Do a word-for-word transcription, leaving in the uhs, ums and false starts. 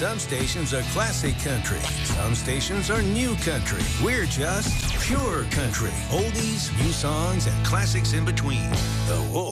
Some stations are classic country. Some stations are new country. We're just pure country. Oldies, new songs, and classics in between. The Wolf.